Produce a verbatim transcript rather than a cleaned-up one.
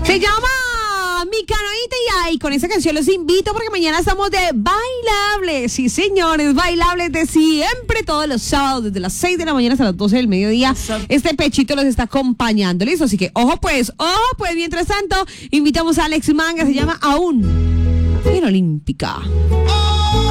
Se llama Mi Canoita y ahí con esa canción los invito porque mañana estamos de bailables. Sí, señores, bailables de siempre, todos los sábados desde las seis de la mañana hasta las doce del mediodía. Este pechito los está acompañando, ¿listo? Así que ojo pues, ojo pues, mientras tanto, invitamos a Alex Manga, se llama Aún en Olímpica.